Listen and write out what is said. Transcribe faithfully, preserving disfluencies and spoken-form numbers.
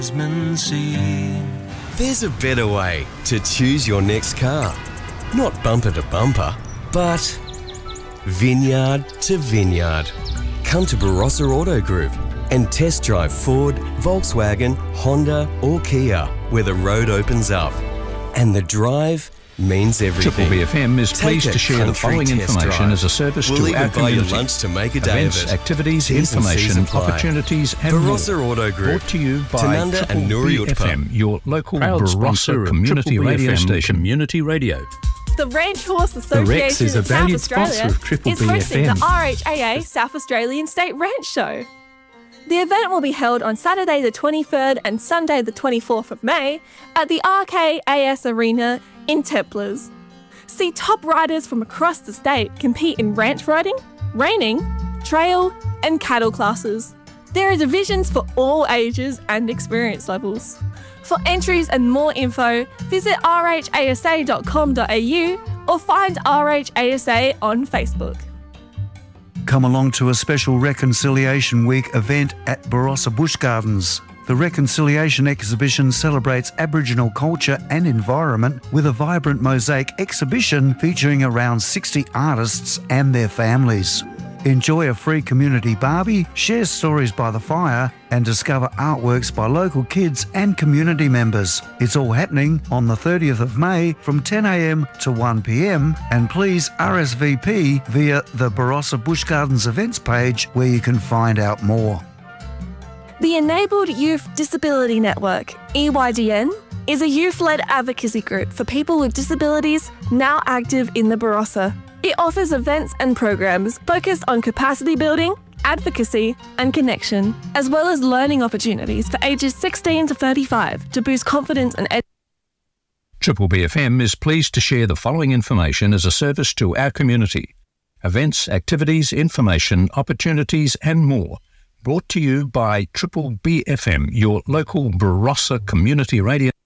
There's a better way to choose your next car. Not bumper to bumper, but vineyard to vineyard. Come to Barossa Auto Group and test drive Ford, Volkswagen, Honda or Kia, where the road opens up. And the drive means everything. Triple B F M is Take pleased a to share the country following test information drive. as a service we'll to even our buy you community. lunch to make a day Events, of it. activities, T's and C's information, apply. opportunities and Barossa more. Auto Group. Brought to you by Tanunda Triple and B Nuriut F M, Pub. your local Proud sponsor Barossa of community Triple B F M radio station. Community Radio. The Ranch Horse Rex Association is a of South valued Australia sponsor of Triple is B F hosting M. the R H A A South Australian State Ranch Show. The event will be held on Saturday the twenty-third and Sunday the twenty-fourth of May at the R K A S Arena in Templars. See top riders from across the state compete in ranch riding, reining, trail and cattle classes. There are divisions for all ages and experience levels. For entries and more info, visit r h a s a dot com dot a u or find R H A S A on Facebook. Come along to a special Reconciliation Week event at Barossa Bush Gardens. The Reconciliation Exhibition celebrates Aboriginal culture and environment with a vibrant mosaic exhibition featuring around sixty artists and their families. Enjoy a free community barbie, share stories by the fire, and discover artworks by local kids and community members. It's all happening on the thirtieth of May from ten a m to one p m, and please R S V P via the Barossa Bush Gardens events page where you can find out more. The Enabled Youth Disability Network, E Y D N, is a youth-led advocacy group for people with disabilities now active in the Barossa. It offers events and programs focused on capacity building, advocacy and connection, as well as learning opportunities for ages sixteen to thirty-five to boost confidence and education. Triple B F M is pleased to share the following information as a service to our community. Events, activities, information, opportunities and more. Brought to you by Triple B F M, your local Barossa community radio.